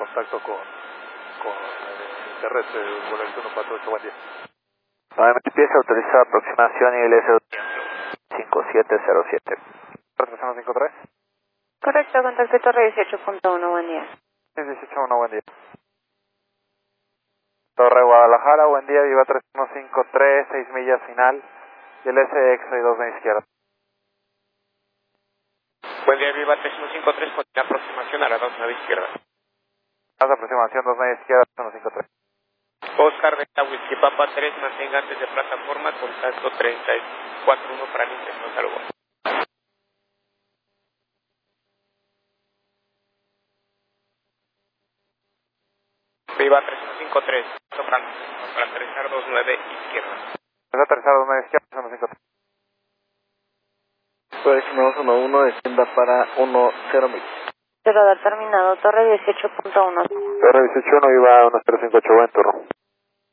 contacto con el terrestre, vuelo 148, buen día. Nuevamente pieza autorizada aproximación ILS 5707. ¿Retrasamos 53? Correcto, contacto Torre 18.1, buen día. 18.1, buen día. Torre Guadalajara, buen día, Viva 3153, 6 millas final, y el SX y 2 de izquierda. Buen día, Viva 3153, con la aproximación a la 2 de izquierda. Más aproximación 2 de izquierda, 153. Oscar de la Whisky Papa 3, mantenga antes de plataforma, contacto 34.1 para la intención salvo. Viva 3153, soprano, para aterrizar 29 izquierda. Es aterrizar 2 de izquierda, 153. Próximo 11, descienda para 10.000. Radar terminado, Torre 18.1. Torre 18.1, Viva 1058, buen turno.